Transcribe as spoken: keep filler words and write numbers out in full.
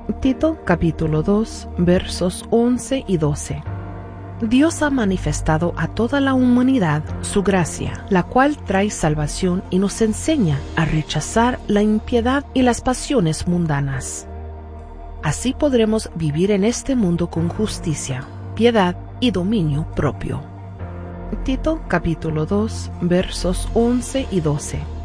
Tito capítulo dos versos once y doce. Dios ha manifestado a toda la humanidad su gracia, la cual trae salvación y nos enseña a rechazar la impiedad y las pasiones mundanas. Así podremos vivir en este mundo con justicia, piedad y dominio propio. Tito capítulo dos versos once y doce.